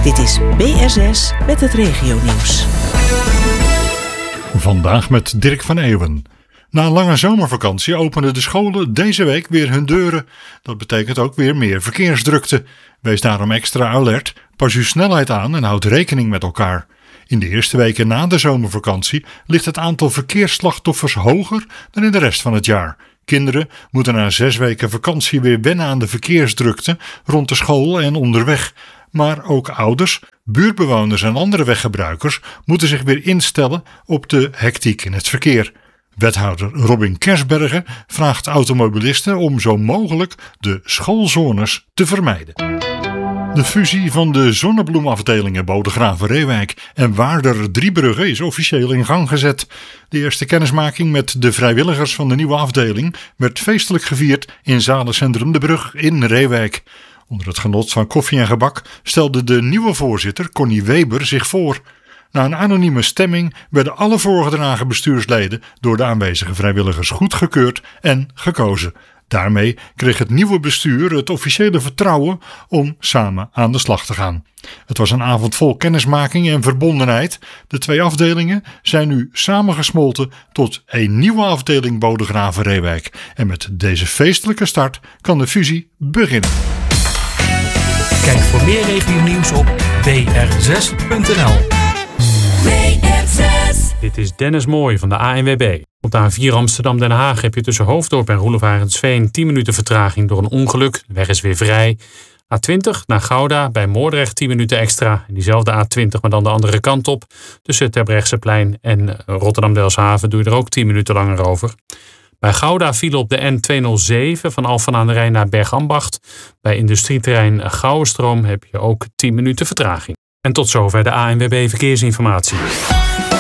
Dit is BR6 met het regionieuws. Vandaag met Dirk van Eeuwen. Na een lange zomervakantie openen de scholen deze week weer hun deuren. Dat betekent ook weer meer verkeersdrukte. Wees daarom extra alert, pas uw snelheid aan en houd rekening met elkaar. In de eerste weken na de zomervakantie ligt het aantal verkeersslachtoffers hoger dan in de rest van het jaar. Kinderen moeten na 6 weken vakantie weer wennen aan de verkeersdrukte rond de school en onderweg. Maar ook ouders, buurtbewoners en andere weggebruikers moeten zich weer instellen op de hectiek in het verkeer. Wethouder Robin Kersbergen vraagt automobilisten om zo mogelijk de schoolzones te vermijden. De fusie van de zonnebloemafdelingen Bodegraven-Reewijk en Waarder-Driebrugge is officieel in gang gezet. De eerste kennismaking met de vrijwilligers van de nieuwe afdeling werd feestelijk gevierd in zalencentrum De Brug in Reewijk. Onder het genot van koffie en gebak stelde de nieuwe voorzitter Connie Weber zich voor. Na een anonieme stemming werden alle voorgedragen bestuursleden door de aanwezige vrijwilligers goedgekeurd en gekozen. Daarmee kreeg het nieuwe bestuur het officiële vertrouwen om samen aan de slag te gaan. Het was een avond vol kennismaking en verbondenheid. De 2 afdelingen zijn nu samengesmolten tot een nieuwe afdeling Bodegraven-Reewijk. En met deze feestelijke start kan de fusie beginnen. Kijk voor meer regionieuws op br6.nl. Dit is Dennis Mooij van de ANWB. Op de A4 Amsterdam-Den Haag heb je tussen Hoofddorp en Roelof Arendsveen 10 minuten vertraging door een ongeluk. De weg is weer vrij. A20 naar Gouda, bij Moordrecht 10 minuten extra. En diezelfde A20, maar dan de andere kant op. Tussen Terbrechtseplein en Rotterdam-Delfshaven doe je er ook 10 minuten langer over. Bij Gouda file op de N207 van Alphen aan de Rijn naar Bergambacht. Bij industrieterrein Gouwenstroom heb je ook 10 minuten vertraging. En tot zover de ANWB Verkeersinformatie.